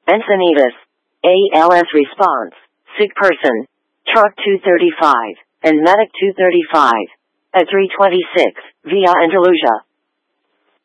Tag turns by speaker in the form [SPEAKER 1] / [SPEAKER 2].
[SPEAKER 1] Encinitas. ALS response. Sick person. Truck 235. And Medic 235. At 326, via Andalusia.